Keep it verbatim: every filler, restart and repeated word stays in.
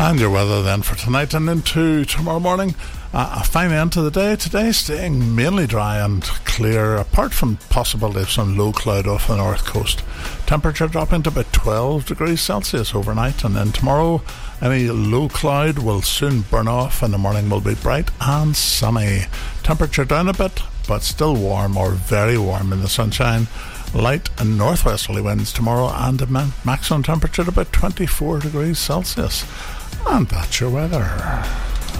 And your weather then for tonight and into tomorrow morning. Uh, a fine end to the day today, staying mainly dry and clear, apart from possibility of some low cloud off the north coast. Temperature dropping to about twelve degrees Celsius overnight, and then tomorrow any low cloud will soon burn off and the morning will be bright and sunny. Temperature down a bit, but still warm or very warm in the sunshine. Light and northwesterly winds tomorrow, and a maximum temperature at about twenty-four degrees Celsius. And that's your weather.